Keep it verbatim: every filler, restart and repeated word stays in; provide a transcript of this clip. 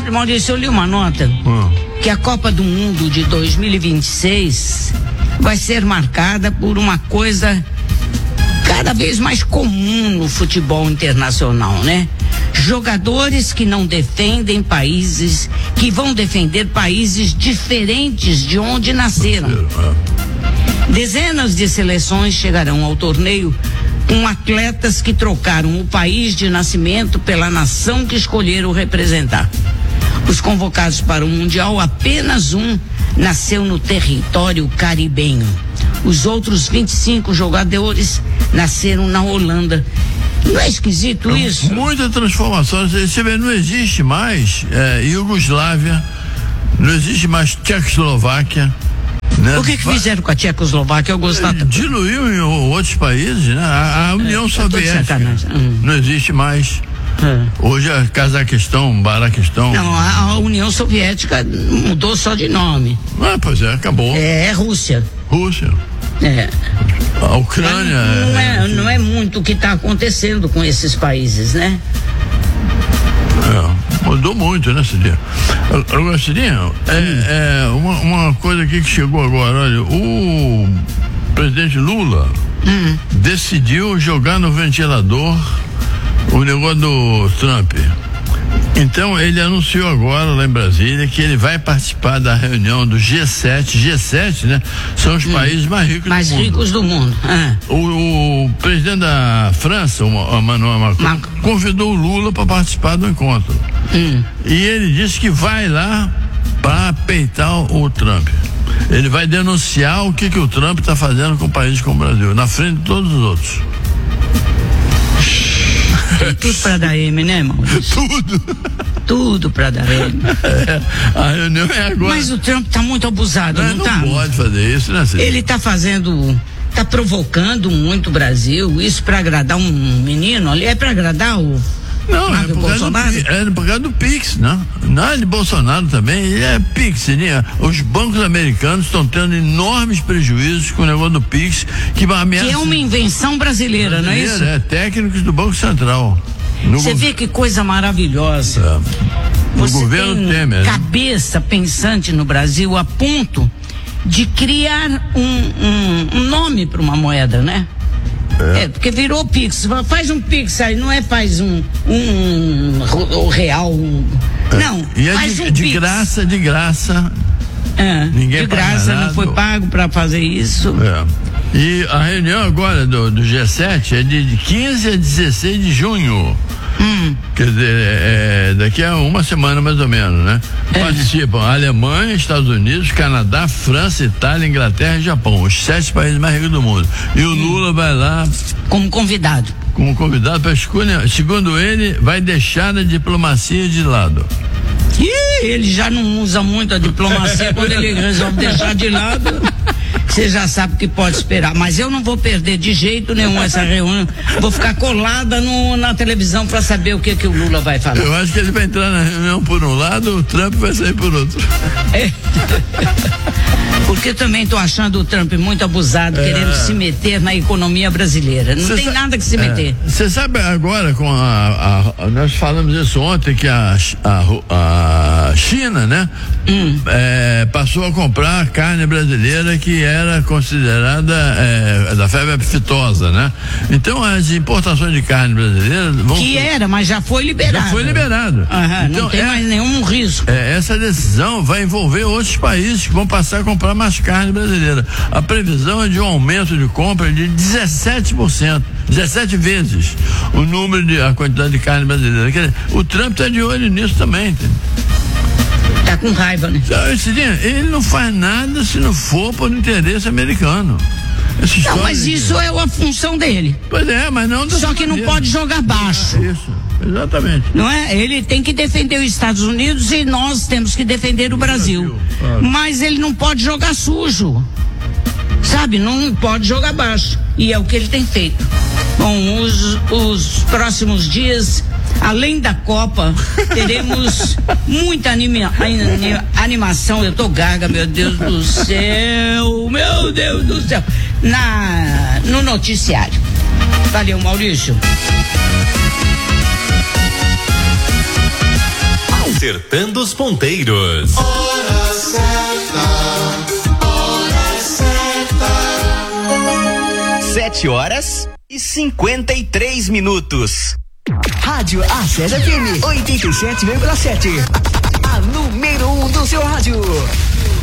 Olha, Maurício, eu li uma nota hum. que a Copa do Mundo de dois mil e vinte e seis vai ser marcada por uma coisa cada vez mais comum no futebol internacional, né? Jogadores que não defendem países, que vão defender países diferentes de onde nasceram. Dezenas de seleções chegarão ao torneio com atletas que trocaram o país de nascimento pela nação que escolheram representar. Os convocados para o Mundial, apenas um nasceu no território caribenho. Os outros vinte e cinco jogadores nasceram na Holanda. Não é esquisito isso? Muita transformação. Você vê, não existe mais é, Iugoslávia, não existe mais Tchecoslováquia. Né? O que que fizeram com a Tchecoslováquia? Eu gostava. Diluiu em outros países, né? A, a União é, Soviética hum. não existe mais. Hum. Hoje é Cazaquistão, Baraquistão. Não, a, a União Soviética mudou só de nome. Ah, pois é, acabou. É, é Rússia. Rússia. É. A Ucrânia. Não, não, é, é, não é muito o que está acontecendo com esses países, né? É, mudou muito, né, Cidinha? Agora, Cidinha, é, é uma, uma coisa aqui que chegou agora, olha, o presidente Lula hum. decidiu jogar no ventilador o negócio do Trump. Então ele anunciou agora lá em Brasília que ele vai participar da reunião do G sete. G sete, né? São os hum. países mais ricos mais do mundo. ricos do mundo. Ah. O, o presidente da França, o Emmanuel Macron, Macron, convidou o Lula para participar do encontro. Hum. E ele disse que vai lá para peitar o Trump. Ele vai denunciar o que, que o Trump está fazendo com o país como o Brasil, na frente de todos os outros. Tem tudo pra dar M, né, Maurício? Tudo. Tudo pra dar M. É, a reunião é agora. Mas o Trump tá muito abusado, não, não, não tá? Não pode fazer isso, né, Cid? Ele tá fazendo, tá provocando muito o Brasil, isso pra agradar um menino ali, é pra agradar o Não, é por, Bolsonaro? Do, é por causa do Pix, não? Não é de Bolsonaro também, ele é Pix, né? Os bancos americanos estão tendo enormes prejuízos com o negócio do Pix, que vai ameaçar. Que é uma invenção brasileira, brasileira, não é isso? É, técnicos do Banco Central. Você vê que coisa maravilhosa. É. No Você governo tem Temer. Cabeça pensante no Brasil a ponto de criar um, um, um nome para uma moeda, né? É. é, porque virou Pix. Faz um Pix aí, não é faz um, um, um real. Um, é. Não, e é faz de, um de Pix. graça, de graça. É, Ninguém de graça, nada. Não foi pago para fazer isso. É. E a reunião agora do, do G sete é de, de quinze a dezesseis de junho. Hum. Quer dizer, é, daqui a uma semana mais ou menos, né? É. Participam Alemanha, Estados Unidos, Canadá, França, Itália, Inglaterra e Japão, os sete países mais ricos do mundo. E o hum. Lula vai lá como convidado. Como convidado para escolha, segundo ele, vai deixar a diplomacia de lado. Ih, ele já não usa muito a diplomacia quando ele resolve deixar de lado. Você já sabe o que pode esperar, mas eu não vou perder de jeito nenhum essa reunião. Vou ficar colada no, na televisão para saber o que que o Lula vai falar. Eu acho que ele vai entrar na reunião por um lado, o Trump vai sair por outro. É. Porque também tô achando o Trump muito abusado, é. querendo se meter na economia brasileira. Não Cê tem nada que se meter. Você é. sabe agora, com a, a, a, nós falamos isso ontem, que a, a, a China, né? Hum. É, passou a comprar carne brasileira que era considerada é, da febre aftosa, né? Então as importações de carne brasileira vão... Que era, mas já foi liberado. Já foi liberado. Aham, então, não tem é, mais nenhum risco. É, essa decisão vai envolver outros países que vão passar a comprar mais carne brasileira. A previsão é de um aumento de compra de dezessete por cento, dezessete vezes o número de, a quantidade de carne brasileira. Quer dizer, o Trump está de olho nisso também, entendeu? Tá com raiva, né? Ele não faz nada se não for por interesse americano. Não, mas isso é a função dele. Pois é, mas não... Só que não pode jogar baixo. É isso, exatamente. Não é? Ele tem que defender os Estados Unidos e nós temos que defender o Brasil. Brasil claro. Mas ele não pode jogar sujo. Sabe? Não pode jogar baixo. E é o que ele tem feito. Bom, os, os próximos dias, além da Copa, teremos muita anima, animação. Eu tô gaga, meu Deus do céu. Meu Deus do céu. Na, no noticiário. Valeu, Maurício. Acertando os ponteiros. Hora certa, hora certa. Sete horas e cinquenta e três minutos. Rádio Acesa F M oitenta e sete vírgula sete. A número um do seu rádio.